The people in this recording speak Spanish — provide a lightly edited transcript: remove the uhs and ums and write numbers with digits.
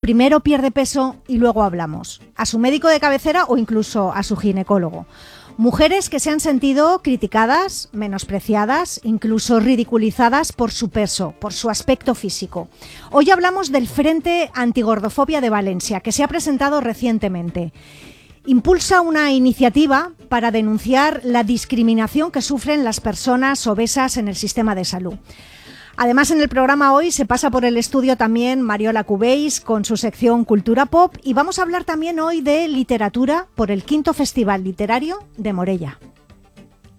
primero pierde peso y luego hablamos, a su médico de cabecera o incluso a su ginecólogo. Mujeres que se han sentido criticadas, menospreciadas, incluso ridiculizadas por su peso, por su aspecto físico. Hoy hablamos del Frente Antigordofobia de Valencia, que se ha presentado recientemente. Impulsa una iniciativa para denunciar la discriminación que sufren las personas obesas en el sistema de salud. Además, en el programa hoy se pasa por el estudio también Mariola Cubells con su sección Cultura Pop, y vamos a hablar también hoy de literatura por el 5º Festival Literario de Morella.